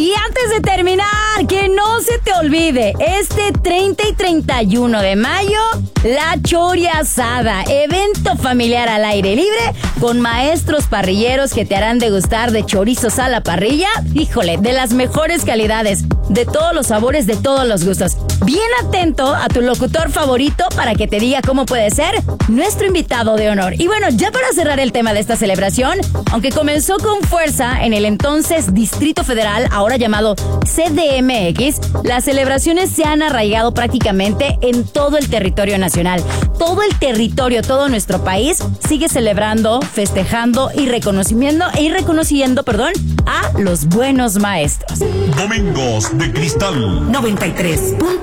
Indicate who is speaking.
Speaker 1: Y antes de terminar, que no se te olvide, este 30 y 31 de mayo, la Choria Asada, evento familiar al aire libre con maestros parrilleros que te harán degustar de chorizos a la parrilla, híjole, de las mejores calidades, de todos los sabores, de todos los gustos. Bien atento a tu locutor favorito para que te diga cómo puede ser nuestro invitado de honor. Y bueno, ya para cerrar el tema de esta celebración, aunque comenzó con fuerza en el entonces Distrito Federal, ahora llamado CDMX, las celebraciones se han arraigado prácticamente en todo el territorio nacional. Todo el territorio, todo nuestro país sigue celebrando, festejando y reconociendo, a los buenos maestros.
Speaker 2: Domingos de Cristal
Speaker 3: 93.3